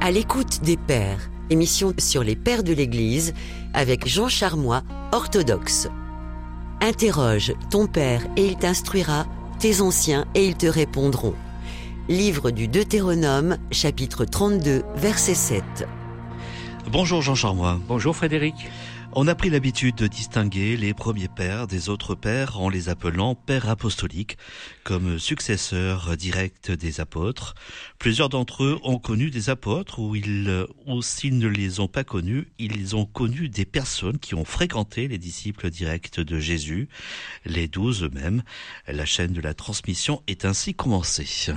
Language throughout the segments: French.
À l'écoute des pères, émission sur les pères de l'Église avec Jean Charmois, orthodoxe. Interroge ton père et il t'instruira, tes anciens et ils te répondront. Livre du Deutéronome, chapitre 32, verset 7. Bonjour Jean Charmois. Bonjour Frédéric. On a pris l'habitude de distinguer les premiers pères des autres pères en les appelant pères apostoliques, comme successeurs directs des apôtres. Plusieurs d'entre eux ont connu des apôtres ou s'ils ne les ont pas connus, ils ont connu des personnes qui ont fréquenté les disciples directs de Jésus, les 12 eux-mêmes. La chaîne de la transmission est ainsi commencée.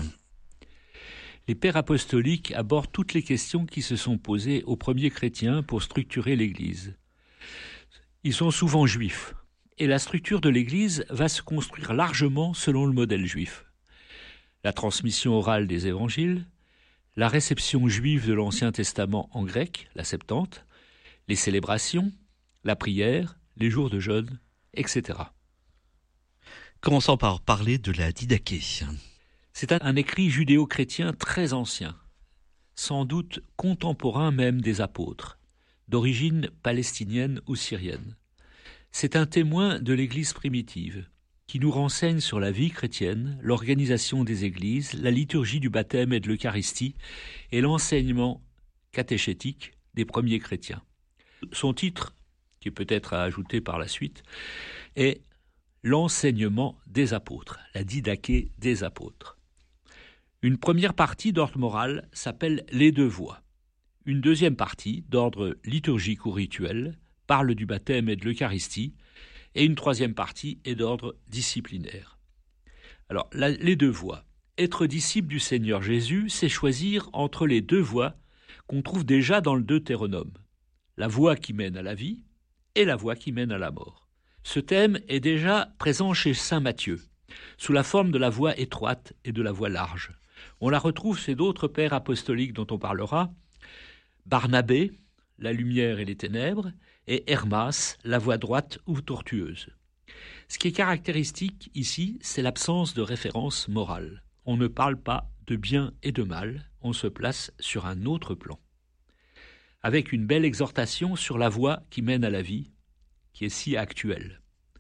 Les pères apostoliques abordent toutes les questions qui se sont posées aux premiers chrétiens pour structurer l'Église. Ils sont souvent juifs, et la structure de l'Église va se construire largement selon le modèle juif. La transmission orale des évangiles, la réception juive de l'Ancien Testament en grec, la Septante, les célébrations, la prière, les jours de jeûne, etc. Commençons par parler de la Didaché. C'est un écrit judéo-chrétien très ancien, sans doute contemporain même des apôtres, d'origine palestinienne ou syrienne. C'est un témoin de l'Église primitive, qui nous renseigne sur la vie chrétienne, l'organisation des églises, la liturgie du baptême et de l'Eucharistie et l'enseignement catéchétique des premiers chrétiens. Son titre, qui peut être ajouté par la suite, est l'enseignement des apôtres, la Didaché des apôtres. Une première partie d'ordre moral s'appelle les deux voies. Une deuxième partie, d'ordre liturgique ou rituel, parle du baptême et de l'Eucharistie, et une troisième partie est d'ordre disciplinaire. Alors, les deux voies. Être disciple du Seigneur Jésus, c'est choisir entre les deux voies qu'on trouve déjà dans le Deutéronome. La voie qui mène à la vie et la voie qui mène à la mort. Ce thème est déjà présent chez saint Matthieu, sous la forme de la voie étroite et de la voie large. On la retrouve chez d'autres pères apostoliques dont on parlera, Barnabé, la lumière et les ténèbres, et Hermas, la voie droite ou tortueuse. Ce qui est caractéristique ici, c'est l'absence de référence morale. On ne parle pas de bien et de mal, on se place sur un autre plan. Avec une belle exhortation sur la voie qui mène à la vie, qui est si actuelle.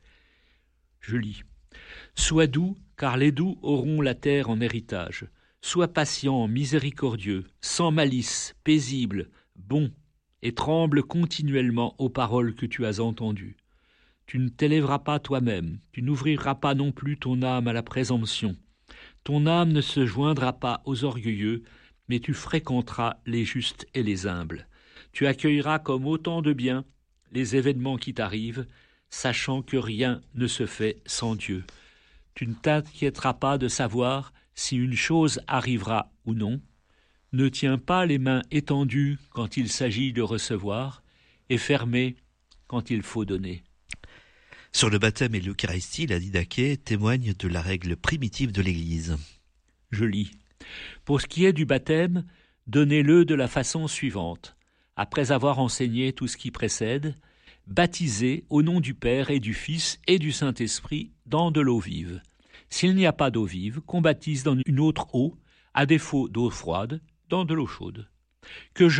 Je lis. « Sois doux, car les doux auront la terre en héritage. Sois patient, miséricordieux, sans malice, paisible, bon, et tremble continuellement aux paroles que tu as entendues. Tu ne t'élèveras pas toi-même, tu n'ouvriras pas non plus ton âme à la présomption. Ton âme ne se joindra pas aux orgueilleux, mais tu fréquenteras les justes et les humbles. Tu accueilleras comme autant de bien les événements qui t'arrivent, sachant que rien ne se fait sans Dieu. Tu ne t'inquiéteras pas de savoir si une chose arrivera ou non. Ne tiens pas les mains étendues quand il s'agit de recevoir et fermées quand il faut donner. » Sur le baptême et l'Eucharistie, la Didaché témoigne de la règle primitive de l'Église. Je lis. « Pour ce qui est du baptême, donnez-le de la façon suivante. Après avoir enseigné tout ce qui précède, baptisez au nom du Père et du Fils et du Saint-Esprit dans de l'eau vive. S'il n'y a pas d'eau vive, qu'on baptise dans une autre eau, à défaut d'eau froide, dans de l'eau chaude. Que je